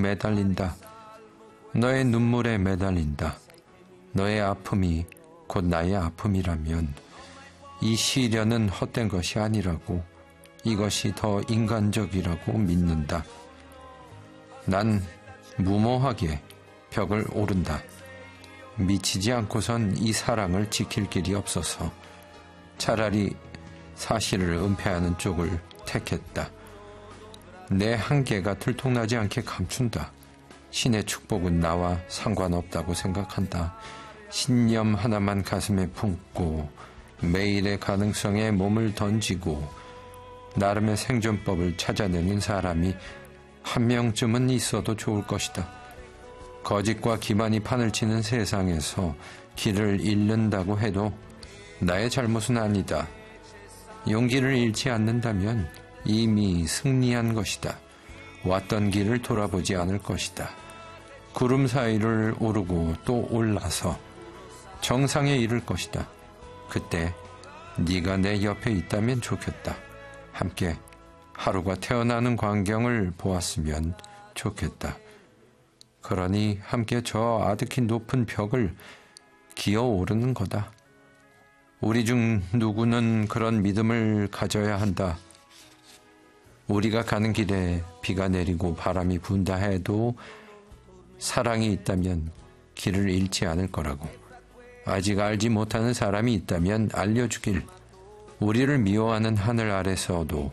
매달린다. 너의 눈물에 매달린다. 너의 아픔이 곧 나의 아픔이라면 이 시련은 헛된 것이 아니라고, 이것이 더 인간적이라고 믿는다. 난 무모하게 벽을 오른다. 미치지 않고선 이 사랑을 지킬 길이 없어서 차라리 사실을 은폐하는 쪽을 택했다. 내 한계가 들통나지 않게 감춘다. 신의 축복은 나와 상관없다고 생각한다. 신념 하나만 가슴에 품고 매일의 가능성에 몸을 던지고 나름의 생존법을 찾아내는 사람이 한 명쯤은 있어도 좋을 것이다. 거짓과 기만이 판을 치는 세상에서 길을 잃는다고 해도 나의 잘못은 아니다. 용기를 잃지 않는다면 이미 승리한 것이다. 왔던 길을 돌아보지 않을 것이다. 구름 사이를 오르고 또 올라서 정상에 이를 것이다. 그때 네가 내 옆에 있다면 좋겠다. 함께 하루가 태어나는 광경을 보았으면 좋겠다. 그러니 함께 저 아득히 높은 벽을 기어오르는 거다. 우리 중 누구는 그런 믿음을 가져야 한다. 우리가 가는 길에 비가 내리고 바람이 분다 해도 사랑이 있다면 길을 잃지 않을 거라고. 아직 알지 못하는 사람이 있다면 알려주길. 우리를 미워하는 하늘 아래서도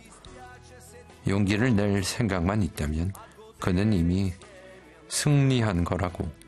용기를 낼 생각만 있다면 그는 이미 승리한 거라고.